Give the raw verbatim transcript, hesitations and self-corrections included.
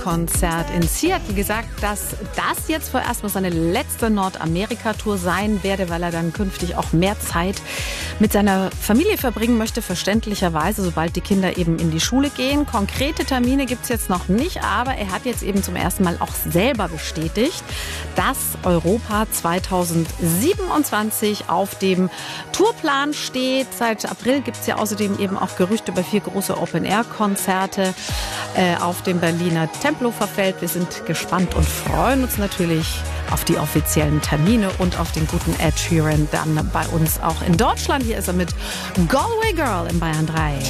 Konzert in Seattle gesagt, dass das jetzt vorerst mal seine letzte Nordamerika-Tour sein werde, weil er dann künftig auch mehr Zeit mit seiner Familie verbringen möchte, verständlicherweise, sobald die Kinder eben in die Schule gehen. Konkrete Termine gibt es jetzt noch nicht, aber er hat jetzt eben zum ersten Mal auch selber bestätigt, dass Europa zweitausendsiebenundzwanzig auf dem Tourplan steht. Seit April gibt es ja außerdem eben auch Gerüchte über vier große Open-Air-Konzerte äh, auf dem Berliner Tempelhofer Feld. Wir sind gespannt und freuen uns natürlich auf die offiziellen Termine und auf den guten Ed Sheeran dann bei uns auch in Deutschland. Hier ist er mit Galway Girl in Bayern drei.